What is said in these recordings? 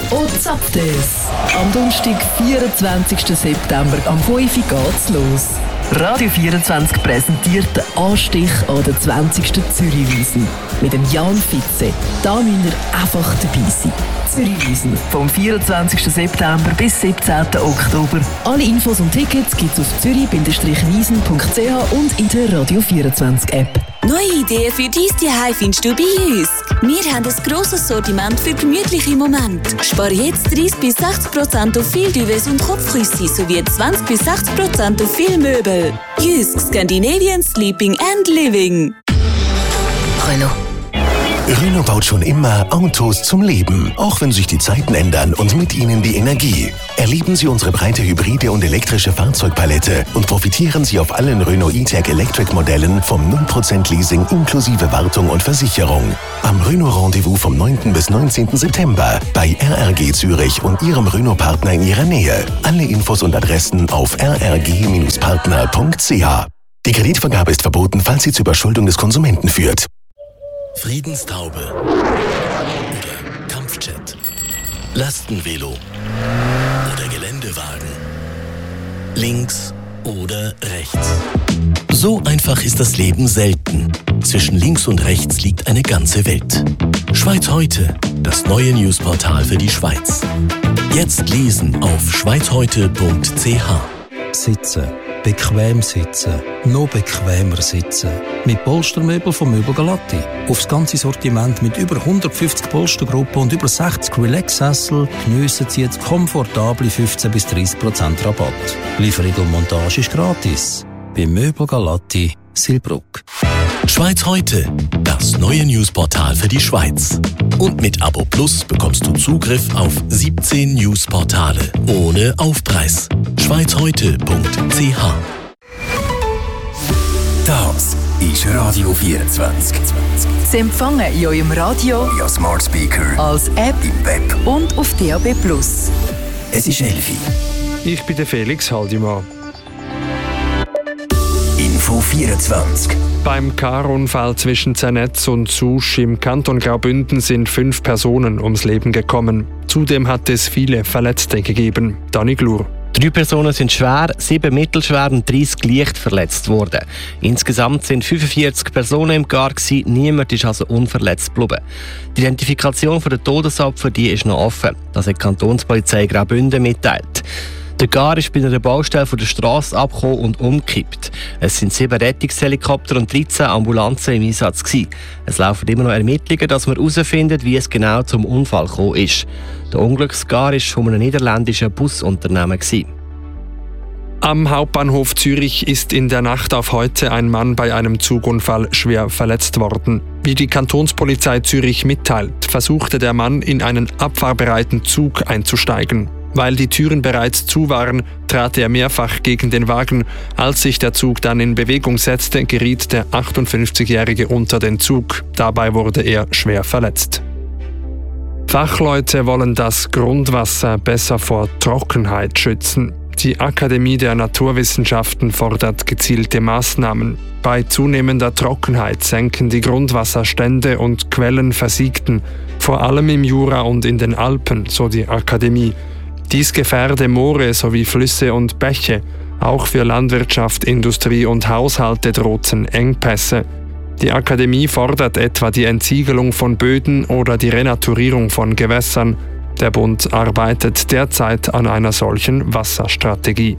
und Zaptes. Am Donnerstag, 24. September, am 5 Uhr geht's los. Radio 24 präsentiert den Anstich an der 20. Zürichwiesen mit dem Jan Fitze. Da müsst ihr einfach dabei sein. Zürichwiesen vom 24. September bis 17. Oktober. Alle Infos und Tickets gibt's auf zürich-wiesen.ch und in der Radio 24 App. Neue Ideen für dein Zuhause findest du bei uns. Wir haben ein grosses Sortiment für gemütliche Momente. Spare jetzt 30-60% auf viel Duvet und Kopfküsse sowie 20-60% auf viel Möbel. Jysk Scandinavian Sleeping and Living. Renault baut schon immer Autos zum Leben, auch wenn sich die Zeiten ändern und mit ihnen die Energie. Erleben Sie unsere breite hybride und elektrische Fahrzeugpalette und profitieren Sie auf allen Renault E-Tech Electric Modellen vom 0% Leasing inklusive Wartung und Versicherung. Am Renault Rendezvous vom 9. bis 19. September bei RRG Zürich und Ihrem Renault-Partner in Ihrer Nähe. Alle Infos und Adressen auf rrg-partner.ch. Die Kreditvergabe ist verboten, falls sie zur Überschuldung des Konsumenten führt. Friedenstaube oder Kampfjet, Lastenvelo oder Geländewagen, links oder rechts. So einfach ist das Leben selten. Zwischen links und rechts liegt eine ganze Welt. Schweiz heute, das neue Newsportal für die Schweiz. Jetzt lesen auf schweizheute.ch. Sitzen. Bequem sitzen, noch bequemer sitzen. Mit Polstermöbel von Möbel Galatti. Aufs ganze Sortiment mit über 150 Polstergruppen und über 60 Relax-Sessel geniessen Sie jetzt komfortable 15-30% Rabatt. Lieferung und Montage ist gratis. Bei Möbel Galatti, Silbruck. Schweiz heute, das neue Newsportal für die Schweiz. Und mit Abo Plus bekommst du Zugriff auf 17 Newsportale ohne Aufpreis. schweizheute.ch. Das ist Radio 24. Sie empfangen in eurem Radio, Ja, Smart Speaker, als App im Web. und auf DAB+. Es ist 11 Uhr. Ich bin der Felix Haldimann. Info 24. Beim Karunfall zwischen Zernetz und Susch im Kanton Graubünden sind 5 Personen ums Leben gekommen. Zudem hat es viele Verletzte gegeben. Dani Glur. 3 Personen sind schwer, 7 mittelschwer und 30 leicht verletzt worden. Insgesamt sind 45 Personen im Gar gewesen, niemand ist also unverletzt geblieben. Die Identifikation der Todesopfer die ist noch offen. Das hat die Kantonspolizei Graubünden mitteilt. Der Gar ist bei einer Baustelle von der Strasse abgekommen und umgekippt. Es sind 7 Rettungshelikopter und 13 Ambulanzen im Einsatz gewesen. Es laufen immer noch Ermittlungen, dass man herausfindet, wie es genau zum Unfall gekommen ist. Der Unglücksgar war von einem niederländischen Busunternehmen gewesen. Am Hauptbahnhof Zürich ist in der Nacht auf heute ein Mann bei einem Zugunfall schwer verletzt worden. Wie die Kantonspolizei Zürich mitteilt, versuchte der Mann in einen abfahrbereiten Zug einzusteigen. Weil die Türen bereits zu waren, trat er mehrfach gegen den Wagen. Als sich der Zug dann in Bewegung setzte, geriet der 58-Jährige unter den Zug. Dabei wurde er schwer verletzt. Fachleute wollen das Grundwasser besser vor Trockenheit schützen. Die Akademie der Naturwissenschaften fordert gezielte Maßnahmen. Bei zunehmender Trockenheit senken die Grundwasserstände und Quellen versiegten, vor allem im Jura und in den Alpen, so die Akademie. Dies gefährde Moore sowie Flüsse und Bäche. Auch für Landwirtschaft, Industrie und Haushalte drohten Engpässe. Die Akademie fordert etwa die Entsiegelung von Böden oder die Renaturierung von Gewässern. Der Bund arbeitet derzeit an einer solchen Wasserstrategie.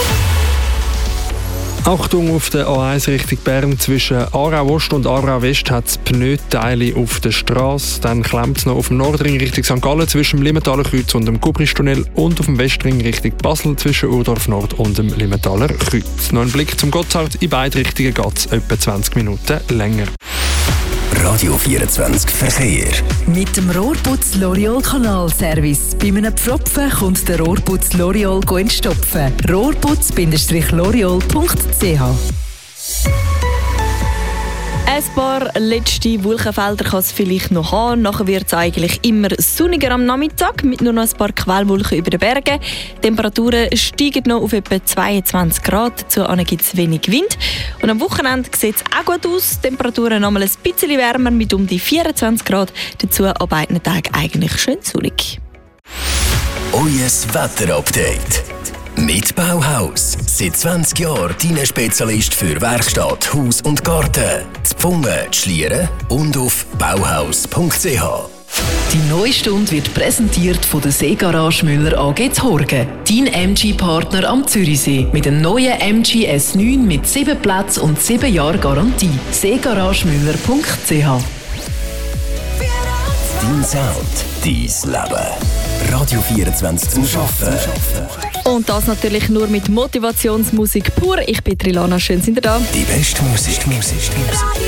Achtung auf der A1 Richtung Bern zwischen Aarau Ost und Aarau West hat es Pneuteile auf der Straße. Dann klemmt es noch auf dem Nordring Richtung St. Gallen zwischen dem Limentaler Kreuz und dem Kubristunnel und auf dem Westring Richtung Basel zwischen Urdorf Nord und dem Limentaler Kreuz. Noch ein Blick zum Gotthard. In beide Richtungen geht es etwa 20 Minuten länger. Radio 24 Verkehr. Mit dem Rohrputz L'Oreal Kanalservice. Bei einem Pfropfen kommt der Rohrputz L'Oreal entstopfen. Rohrputz-l'oreal.ch. Ein paar letzte Wolkenfelder kann es vielleicht noch haben. Nachher wird es eigentlich immer sonniger am Nachmittag mit nur noch ein paar Quellwolken über den Bergen. Die Temperaturen steigen noch auf etwa 22 Grad. Dazu gibt es wenig Wind. Und am Wochenende sieht es auch gut aus. Die Temperaturen noch mal ein bisschen wärmer mit um die 24 Grad. Dazu an beiden Tagen eigentlich schön sonnig. neues Wetterupdate. Mit Bauhaus. Seit 20 Jahren dein Spezialist für Werkstatt, Haus und Garten. Zu Pfungen, zu Schlieren und auf bauhaus.ch. Die neue Stunde wird präsentiert von der Seegarage Müller AG Horgen. Dein MG-Partner am Zürichsee. Mit dem neuen MG S9 mit 7 Plätzen und 7 Jahren Garantie. seegaragemüller.ch. Dein Sound, dein Leben. Radio 24 zum Arbeiten. Und das natürlich nur mit Motivationsmusik pur. Ich bin Trilana, schön sind ihr da. Die beste Musik.